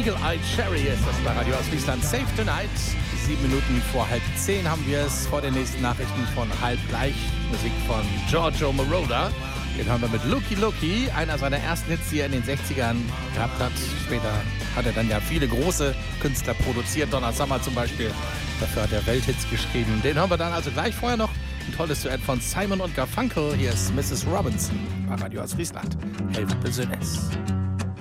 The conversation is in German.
Eagle Eye Cherry ist das bei Radio aus Friesland. Save Tonight. 7 Minuten vor 9:30 haben wir es. Vor den nächsten Nachrichten von 8:30. Musik von Giorgio Moroder. Den haben wir mit Looky Looky, einer seiner ersten Hits, die er in den 60ern gehabt hat. Später hat er dann ja viele große Künstler produziert. Donna Summer zum Beispiel. Dafür hat er Welthits geschrieben. Den hören wir dann also gleich. Vorher noch ein tolles Duett von Simon und Garfunkel. Hier ist Mrs. Robinson bei Radio aus Friesland. Helft Besönnes.